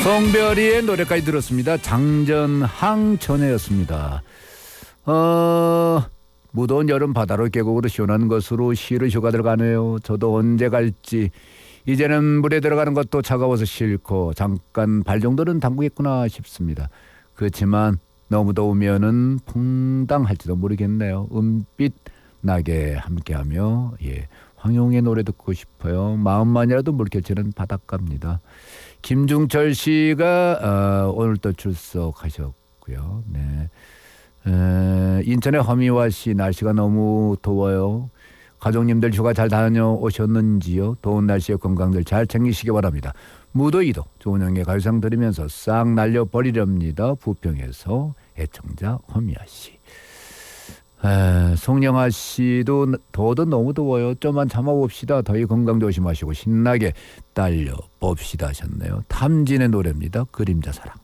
송별이의 노래까지 들었습니다. 장전항 전해였습니다. 무더운 여름 바다로 계곡으로 시원한 것으로 시를 휴가들 가네요. 저도 언제 갈지. 이제는 물에 들어가는 것도 차가워서 싫고 잠깐 발 정도는 담그겠구나 싶습니다. 그렇지만 너무 더우면은 퐁당할지도 모르겠네요. 은빛 나게 함께하며 황용의 노래 듣고 싶어요. 마음만이라도 물결치는 바닷가입니다. 김중철 씨가 오늘 또 출석하셨고요. 네. 인천의 허미화 씨, 날씨가 너무 더워요. 가족님들 휴가 잘 다녀오셨는지요? 더운 날씨에 건강들 잘 챙기시기 바랍니다. 무더위도 좋은 형의 가요상 들으면서 싹 날려버리렵니다. 부평에서 애청자 허미화 씨. 송영아 씨도 더워도 너무 더워요. 좀만 참아봅시다. 더위 건강 조심하시고 신나게 달려봅시다 하셨네요. 탐진의 노래입니다. 그림자 사랑.